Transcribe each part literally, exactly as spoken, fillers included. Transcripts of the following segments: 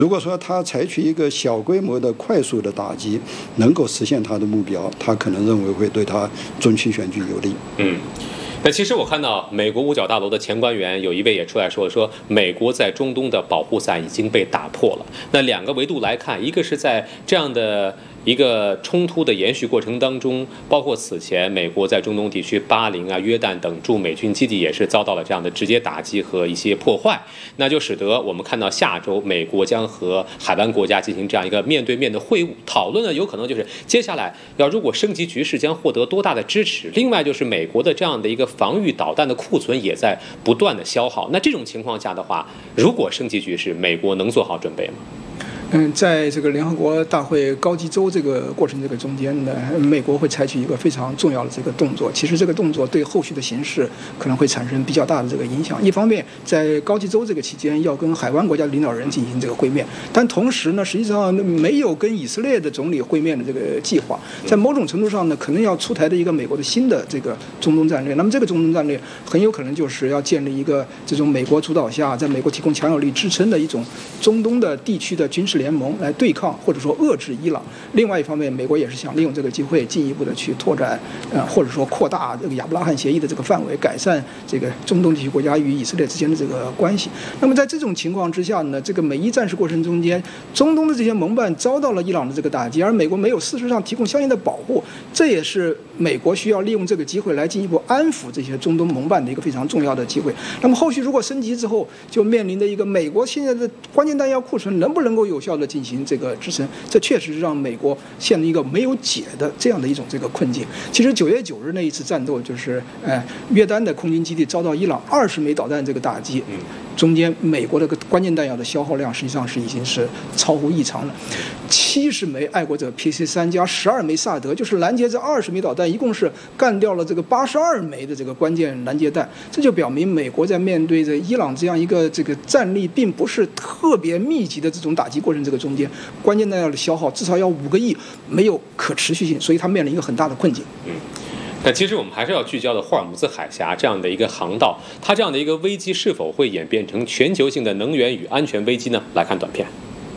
如果说他采取一个小规模的快速的打击，能够实现他的目标，他可能认为会对他中期选举有利。 嗯。那其实我看到美国五角大楼的前官员有一位也出来说说，美国在中东的保护伞已经被打破了。那两个维度来看，一个是在这样的一个冲突的延续过程当中，包括此前美国在中东地区巴林啊、约旦等驻美军基地也是遭到了这样的直接打击和一些破坏，那就使得我们看到下周美国将和海湾国家进行这样一个面对面的会晤，讨论呢有可能就是接下来要如果升级局势将获得多大的支持。另外就是美国的这样的一个防御导弹的库存也在不断的消耗，那这种情况下的话，如果升级局势，美国能做好准备吗？ 嗯，在这个联合国大会高级州这个过程这个中间呢，美国会采取一个非常重要的这个动作。其实这个动作对后续的形势可能会产生比较大的这个影响。一方面，在高级州这个期间要跟海湾国家领导人进行这个会面，但同时呢，实际上没有跟以色列的总理会面的这个计划。在某种程度上呢，可能要出台的一个美国的新的这个中东战略。那么这个中东战略很有可能就是要建立一个这种美国主导下，在美国提供强有力支撑的一种中东的地区的军事联盟来对抗或者说遏制伊朗。另外一方面，美国也是想利用这个机会进一步的去拓展，呃，或者说扩大这个亚伯拉罕协议的这个范围，改善这个中东地区国家与以色列之间的这个关系。那么在这种情况之下呢，这个美伊战事过程中间，中东的这些盟伴遭到了伊朗的这个打击，而美国没有事实上提供相应的保护，这也是美国需要利用这个机会来进一步安抚这些中东盟伴的一个非常重要的机会。那么后续如果升级之后，就面临的一个美国现在的关键弹药库存能不能够有效的进行这个支撑，这确实是让美国陷入一个没有解的这样的一种这个困境。其实九月九日那一次战斗，就是呃约旦的空军基地遭到伊朗二十枚导弹这个打击，中间美国的关键弹药的消耗量实际上是已经是超乎异常了。七十枚爱国者 P C 三加十二枚萨德，就是拦截这二十枚导弹，一共是干掉了这个八十二枚的这个关键拦截弹。这就表明美国在面对着伊朗这样一个这个战力并不是特别密集的这种打击过程，这个中间关键弹药的消耗至少要五个亿，没有可持续性，所以它面临一个很大的困境。 嗯。但其实我们还是要聚焦的霍尔木兹海峡这样的一个航道，它这样的一个危机是否会演变成全球性的能源与安全危机呢？来看短片。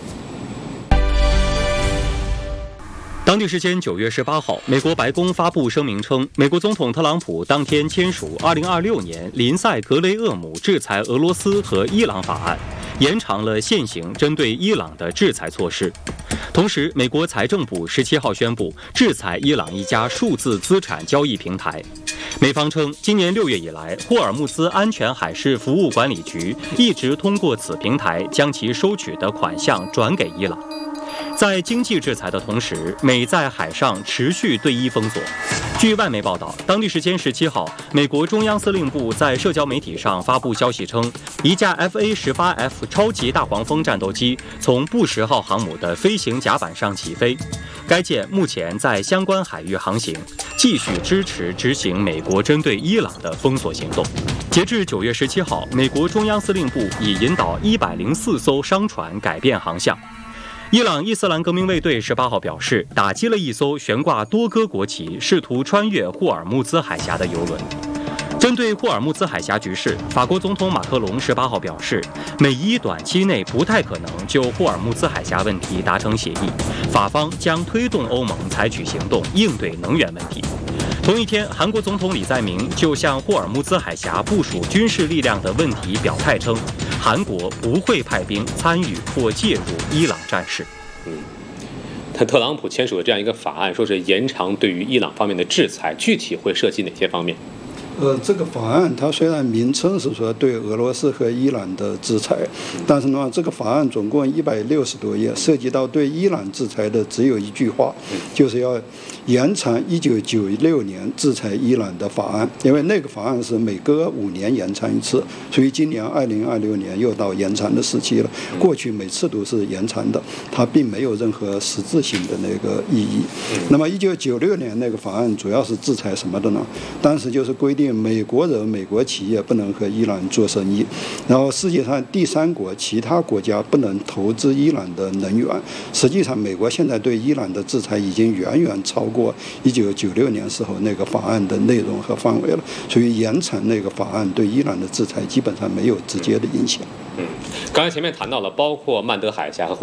当地时间九月十八号，美国白宫发布声明称，美国总统特朗普当天签署二零二六年林赛格雷厄姆制裁俄罗斯和伊朗法案，延长了现行针对伊朗的制裁措施。同时，美国财政部十七号宣布制裁伊朗一家数字资产交易平台。美方称，今年六月以来，霍尔木兹安全海事服务管理局一直通过此平台将其收取的款项转给伊朗。在经济制裁的同时，美在海上持续对伊封锁。据外媒报道，当地时间十七号，美国中央司令部在社交媒体上发布消息称，一架 F A 十八 F 超级大黄蜂战斗机从布什号航母的飞行甲板上起飞。该舰目前在相关海域航行，继续支持执行美国针对伊朗的封锁行动。截至九月十七号，美国中央司令部已引导一百零四艘商船改变航向。伊朗伊斯兰革命卫队十八号表示，打击了一艘悬挂多哥国旗、试图穿越霍尔木兹海峡的油轮。针对霍尔木兹海峡局势，法国总统马克龙十八号表示，美伊短期内不太可能就霍尔木兹海峡问题达成协议，法方将推动欧盟采取行动应对能源问题。同一天，韩国总统李在明就向霍尔木兹海峡部署军事力量的问题表态称，韩国不会派兵参与或介入伊朗战事。嗯，他特朗普签署的这样一个法案，说是延长对于伊朗方面的制裁，具体会涉及哪些方面？ 呃，这个法案它虽然名称是说对俄罗斯和伊朗的制裁，但是呢，这个法案总共一百六十多页，涉及到对伊朗制裁的只有一句话，就是要延长一九九六年制裁伊朗的法案，因为那个法案是每隔五年延长一次，所以今年二零二六年又到延长的时期了。过去每次都是延长的，它并没有任何实质性的那个意义。那么一九九六年那个法案主要是制裁什么的呢？当时就是规定定美国人、美国企业不能和伊朗做生意，然后世界上第三国其他国家不能投资伊朗的能源。实际上，美国现在对伊朗的制裁已经远远超过一九九六年时候那个法案的内容和范围了，所以延长那个法案对伊朗的制裁基本上没有直接的影响。 嗯，刚才前面谈到了，包括曼德海峡和